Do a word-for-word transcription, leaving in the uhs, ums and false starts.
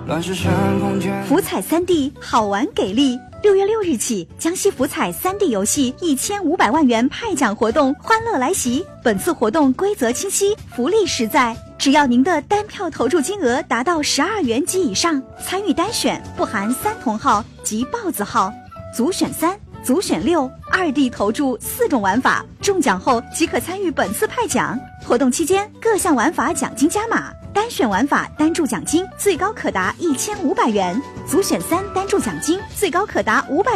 福彩 三 D 好玩给力，六月六日起，江西福彩 三 D 游戏一千五百万元派奖活动欢乐来袭。本次活动规则清晰，福利实在，只要您的单票投注金额达到十二元及以上，参与单选不含三同号及豹子号、组选三、组选六、二 D 投注四种玩法，中奖后即可参与本次派奖。活动期间各项玩法奖金加码，单选玩法单注奖金最高可达一千五百元，组选三单注奖金最高可达五百。